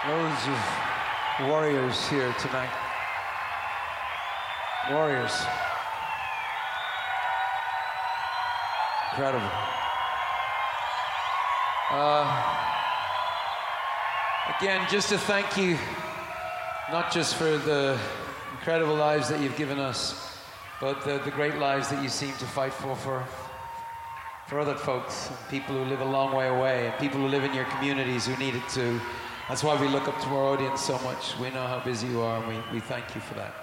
Loads of warriors here tonight. Warriors. Incredible. Again, just to thank you, not just for the incredible lives that you've given us, but the great lives that you seem to fight for other folks, and people who live a long way away, and people who live in your communities who need it too. That's why we look up to our audience so much. We know how busy you are, and we thank you for that.